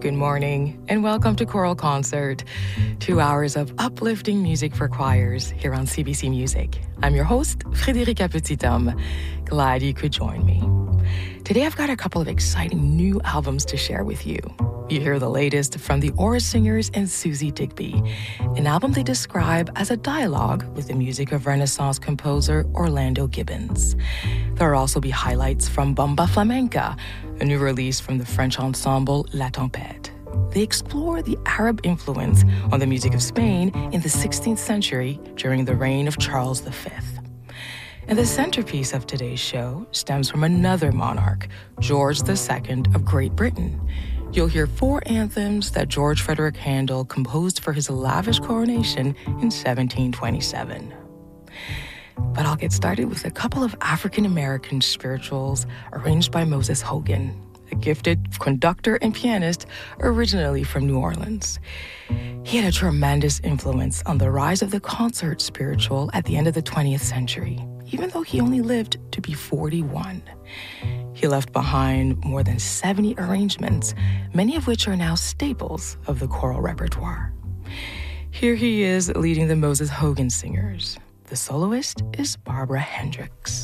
Good morning, and welcome to Choral Concert, 2 hours of uplifting music for choirs here on CBC Music. I'm your host, Frédérica Petithomme. Glad you could join me. Today I've got a couple of exciting new albums to share with you. You hear the latest from the Aura Singers and Susie Digby, an album they describe as a dialogue with the music of Renaissance composer Orlando Gibbons. There will also be highlights from Bomba Flamenca, a new release from the French ensemble La Tempête. They explore the Arab influence on the music of Spain in the 16th century during the reign of Charles V. And the centerpiece of today's show stems from another monarch, George II of Great Britain. You'll hear 4 anthems that George Frederick Handel composed for his lavish coronation in 1727. But I'll get started with a couple of African-American spirituals arranged by Moses Hogan, a gifted conductor and pianist originally from New Orleans. He had a tremendous influence on the rise of the concert spiritual at the end of the 20th century, even though he only lived to be 41. He left behind more than 70 arrangements, many of which are now staples of the choral repertoire. Here he is leading the Moses Hogan Singers. The soloist is Barbara Hendricks.